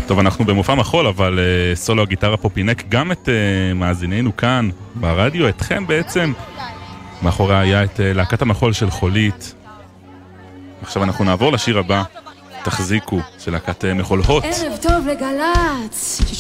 טוב, אנחנו במופע מחול, אבל סולו הגיטרה פה פינק גם את מאזינינו כאן ברדיו, אתכם בעצם. מאחורי היה את להקת המחול של חולית. עכשיו אנחנו נעבור לשיר הבא, תחזיקו, של להקת מחול הוט. ערב טוב לגלץ.